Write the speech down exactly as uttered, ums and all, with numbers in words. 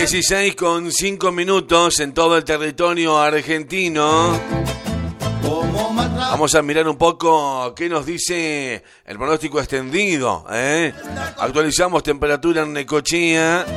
dieciséis con cinco minutos en todo el territorio argentino. Vamos a mirar un poco qué nos dice el pronóstico extendido, ¿eh? Actualizamos temperatura en Necochea.